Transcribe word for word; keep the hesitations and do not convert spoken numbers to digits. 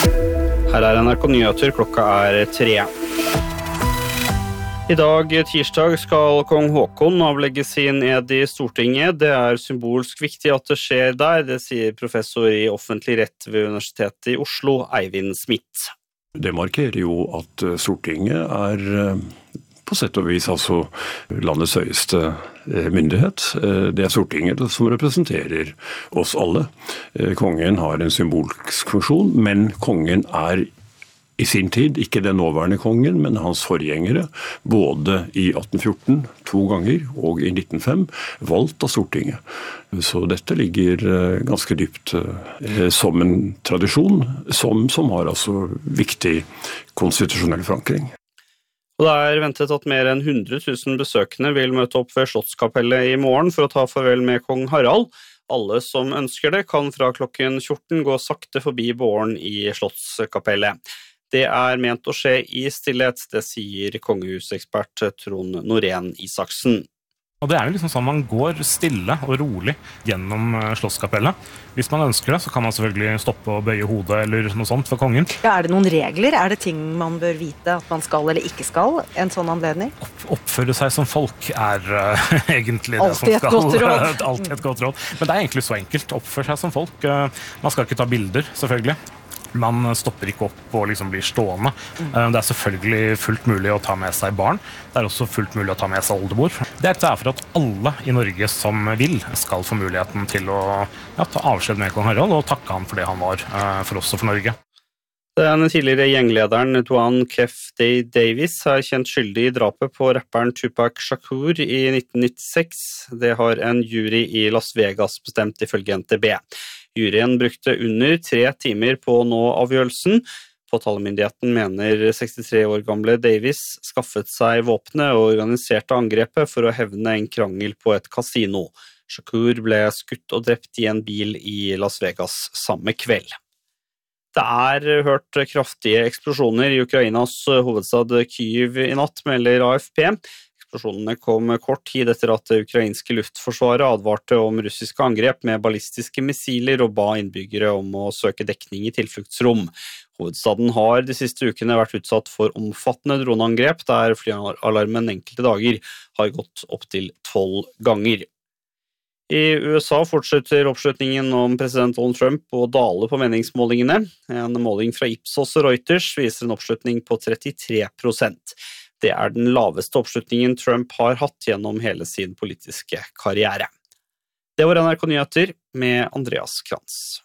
Her er N R K Nyheter, klokka er tre. I dag, tirsdag, skal kong Håkon avlegge sin ed i Stortinget. Det er symbolsk viktig at det skjer der, det sier professor i offentlig rett ved Universitetet i Oslo, Eivind Smith. Det markerer jo at Stortinget er på sett og vis altså landets høyeste myndighet. Det er Stortinget som representerer oss alle. Kongen har en symbolsk funksjon, men kongen er i sin tid, ikke den nåværende kongen, men hans forgjengere, både i atten fjorten, to ganger, og i nitten null fem, valgt av Stortinget. Så dette ligger ganske dypt som en tradisjon, som, som har altså viktig konstitusjonell forankring. Og det er ventet at mer enn hundre tusen besøkende vil møte opp ved Slottskapellet i morgen for å ta farvel med kong Harald. Alle som ønsker det kan fra klokken fjorten gå sakte forbi båren i Slottskapellet. Det er ment å skje i stillhet, det sier kongehusekspert Trond Norén Isaksen. Og det er jo liksom sånn man går stille og rolig gjennom Slottskapellet. Hvis man ønsker det, så kan man selvfølgelig stoppe og bøye hodet eller noe sånt for kongen. Ja, er det noen regler? Er det ting man bør vite at man skal eller ikke skal en sånn anledning? Opp, oppføre seg som folk er uh, egentlig det Altid som skal... et godt råd. Altid et godt råd. Men det er egentlig så enkelt. Oppføre seg som folk. Uh, man skal ikke ta bilder, selvfølgelig. Man stopper ikke opp og liksom blir stående. Det er selvfølgelig fullt mulig å ta med seg barn. Det er også fullt mulig å ta med seg oldemor. Dette er for at alle i Norge som vil skal få muligheten til å ja, ta avskjed med kong Harald og takke han for det han var for oss og for Norge. Den tidligere gjenglederen Duan Kef Day Davis er kjent skyldig i drapet på rapperen Tupac Shakur i nitten nittiseks. Det har en jury i Las Vegas bestemt ifølge N T B. Juryen brukte under tre timer på å nå avgjørelsen. Påtalemyndigheten mener sekstitre år gamle Davis skaffet seg våpnet og organiserte angrepet for å hevne en krangel på et kasino. Shakur ble skutt og drept i en bil i Las Vegas samme kveld. Det er hørt kraftige eksplosjoner i Ukrainas hovedstad Kyiv i natt, melder A F P. Eksplosjonene kom kort tid etter at det ukrainske luftforsvaret advarte om russiske angrep med ballistiske missiler og ba innbyggere om å søke dekning i tilfluktsrom. Hovedstaden har de siste ukene vært utsatt for omfattende droneangrep, der flyalarmen enkelte dager har gått opp til tolv ganger. I U S A fortsetter oppslutningen om president Donald Trump å dale på meningsmålingene. En måling fra Ipsos og Reuters viser en oppslutning på trettitre prosent. Det er den laveste oppslutningen Trump har hatt gjennom hele sin politiske karriere. Det var N R K Nyheter med Andreas Krantz.